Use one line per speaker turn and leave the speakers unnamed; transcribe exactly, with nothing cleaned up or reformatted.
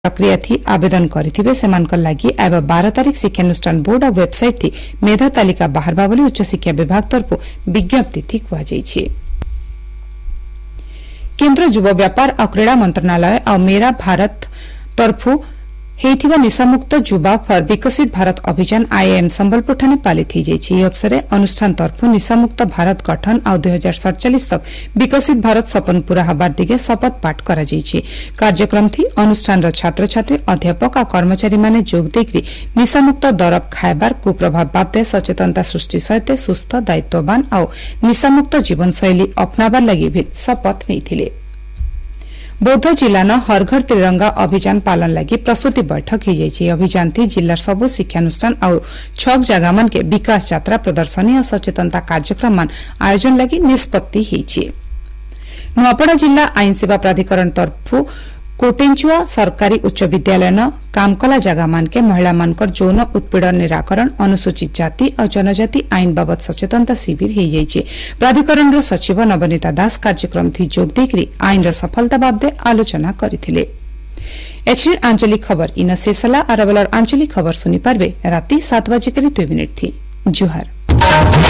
प्रक्रिया थी आवेदन करिथिबे सेमानकर लागि आब बारह तारिख शिक्षानुष्ठान बोर्ड और वेबसाइट थी मेधा तालिका बाहर बोली उच्च शिक्षा विभाग तरफ विज्ञप्ति थी कुहाଯାଇଛି। केन्द्र युवा व्यापार और क्रीड़ा मंत्रणालय और मेरा भारत तरफु हेथिबा निशामुक्त युवा फर विकसित भारत अभियान आईएएम संबलपुर ठाने पालित हो जाइछि। अवसर अनुष्ठान तरफु निशामुक्त भारत गठन और दुई हजार सड़चालीस तक विकसित भारत सपन पूरा हबार दिगे शपथ पाठ करा जाइछि। कार्यक्रम थी अनुष्ठान छात्र छात्री अध्यापक और कर्मचारी माने जोग देकरी निशामुक्त दरब खाएबार कुप्रभाव बाबदे सचेतनता सृष्टि सहित सुस्थ दायित्ववान और निशामुक्त जीवनशैली अपनाबार लागि भी शपथ नैथिले। बौद्ध जिल्ला न हर घर त्रिरंगा अभियान पालन लगी प्रस्तुति बैठक हो जाइछि। अभियान थी जिल्लार सबु शिक्षानुष्ठान और छक जगह के विकास यात्रा प्रदर्शनी और सचेतनता कार्यक्रम मान आयोजन लगी निष्पत्ति होइछि। नुआपड़ा जिल्ला आईन सेवा प्राधिकरण तरफु कोटेंचुआ सरकारी उच्च विद्यालय न कामकला जगह मान के महिला मानकर यौन उत्पीड़न निराकरण अनुसूचित जाति और जनजाति आईन बाबत सचेतनता शिविर हो जाइछि। प्राधिकरण रो सचिव नवनीता दास कार्यक्रम थी जोग देकरी आईन रो सफलता बाबदे आलोचना करिथिले। एचडी आंचलिक खबर इन शेषला अरबलर आंचलिक खबर सुनी पारबे राति सात बजे करी दुई मिनिट थी। जुहार।